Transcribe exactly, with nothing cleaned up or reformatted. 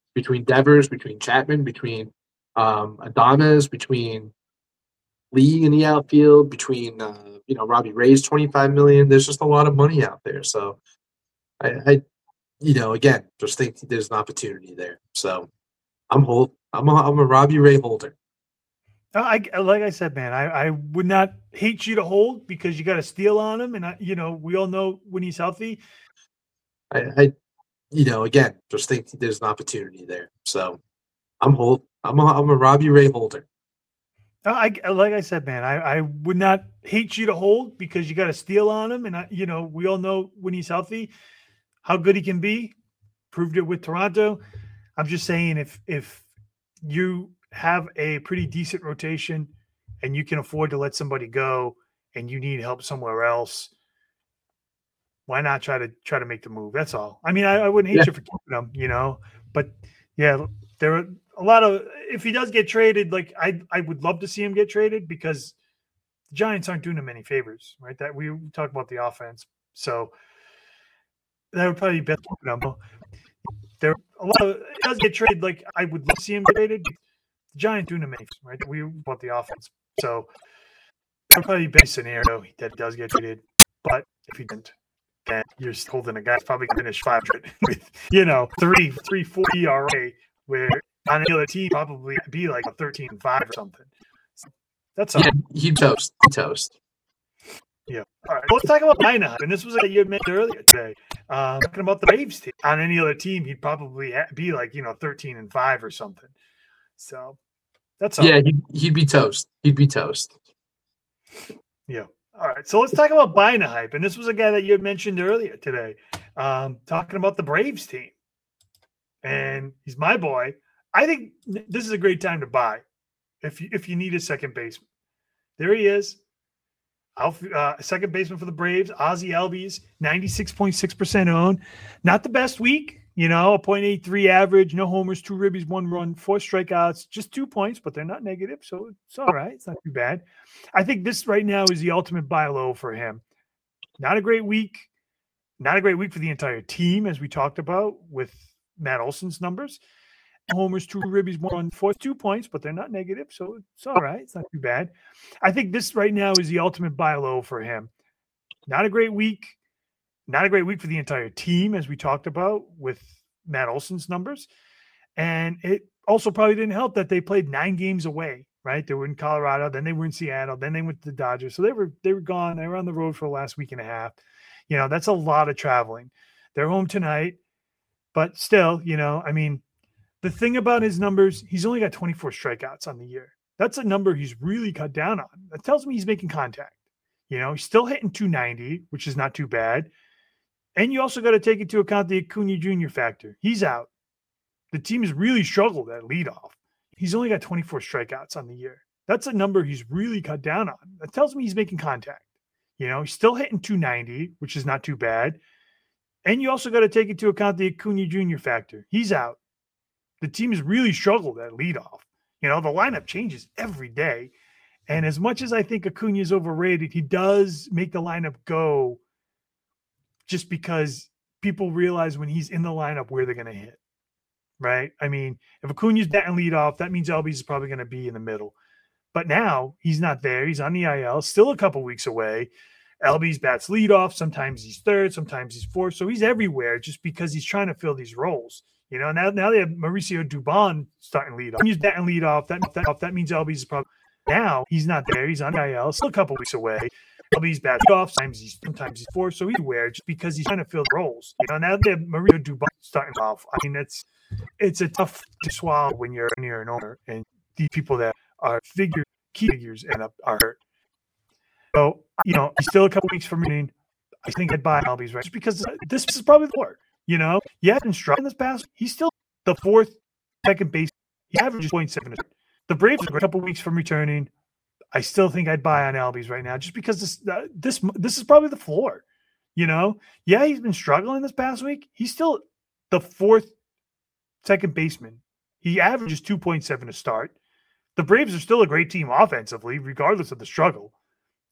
between Devers, between Chapman, between um, Adames, between Lee in the outfield, between uh, you know Robbie Ray's twenty-five million. There's just a lot of money out there. So I, I you know, again, just think there's an opportunity there. So I'm hold. I'm a, I'm a Robbie Ray holder. I like I said, man, I, I would not hate you to hold because you got a steal on him, and I, you know we all know when he's healthy. I, I you know, again, just think there's an opportunity there. So I'm hold. I'm a, I'm a Robbie Ray holder. I like I said, man, I, I would not hate you to hold because you got a steal on him, and I, you know we all know when he's healthy how good he can be. Proved it with Toronto. I'm just saying if if you have a pretty decent rotation and you can afford to let somebody go and you need help somewhere else, why not try to try to make the move? That's all. I mean, I, I wouldn't hate yeah. you for keeping him, you know, but yeah, there are a lot of, if he does get traded, like I, I would love to see him get traded because the Giants aren't doing him any favors, right? That we talk about the offense. So that would probably be best keeping him. There are a lot of, it does get traded. Like I would love to see him get traded. The Giants doing him any favors, right? We about the offense. So that would probably be a scenario that does get traded. But if he didn't, then you're holding a guy who's probably going to finish five hundred with, you know, three, three, four E R A, where on any other team probably be like a thirteen and five or something. So that's all. Yeah, he toast. He toast. Yeah. All right. Well, let's talk about Anaheim. And this was what you mentioned earlier today. Um, talking about the Braves team. On any other team, he'd probably be like, you know, thirteen and five or something. So that's all. Yeah, he'd, he'd be toast. He'd be toast. Yeah. All right, so let's talk about buying a hype. And this was a guy that you had mentioned earlier today, um, talking about the Braves team. And he's my boy. I think this is a great time to buy if you, if you need a second baseman. There he is. Uh, second baseman for the Braves, Ozzie Albies, ninety-six point six percent owned. Not the best week, you know, a point eight three average, no homers, two ribbies, one run, four strikeouts, just two points, but they're not negative, so it's all right. It's not too bad. I think this right now is the ultimate buy low for him. Not a great week. Not a great week for the entire team, as we talked about with Matt Olson's numbers. Homers, two ribbies, one run, four, two points, but they're not negative, so it's all right. It's not too bad. I think this right now is the ultimate buy low for him. Not a great week. Not a great week for the entire team, as we talked about with Matt Olson's numbers. And it also probably didn't help that they played nine games away, right? They were in Colorado, then they were in Seattle, then they went to the Dodgers. So they were they were gone. They were on the road for the last week and a half. You know, that's a lot of traveling. They're home tonight, but still, you know, I mean, the thing about his numbers, he's only got twenty-four strikeouts on the year. That's a number he's really cut down on. That tells me he's making contact. You know, he's still hitting two ninety, which is not too bad. And you also got to take into account the Acuna Junior factor. He's out. The team has really struggled at leadoff. He's only got twenty-four strikeouts on the year. That's a number he's really cut down on. That tells me he's making contact. You know, he's still hitting two ninety, which is not too bad. And you also got to take into account the Acuna Junior factor. He's out. The team has really struggled at leadoff. You know, the lineup changes every day. And as much as I think Acuna is overrated, he does make the lineup go just because people realize when he's in the lineup where they're going to hit, right? I mean, if Acuna's batting leadoff, that means Albies is probably going to be in the middle. But now he's not there. He's on the I L, still a couple weeks away. Albies bats leadoff. Sometimes he's third, sometimes he's fourth. So he's everywhere just because he's trying to fill these roles. You know, now now they have Mauricio Dubon starting lead off. He's batting lead off. That, that, that means Albies is probably now he's not there. He's on I L, still a couple weeks away. Albies bats off. Sometimes he's sometimes he's fourth. So he's aware just because he's trying to fill the roles. You know, now they have Mauricio Dubon starting off. I mean, it's it's a tough to swallow when you're when you're an owner and these people that are figure key figures and are hurt. So you know, he's still a couple weeks from remaining. I think I'd buy Albies right just because this is probably the floor. You know, he hasn't struck in this past. He's still the fourth second base. He averages point seven. The Braves are a couple weeks from returning. I still think I'd buy on Albies right now, just because this uh, this this is probably the floor. You know, yeah, he's been struggling this past week. He's still the fourth second baseman. He averages two point seven to start. The Braves are still a great team offensively, regardless of the struggle.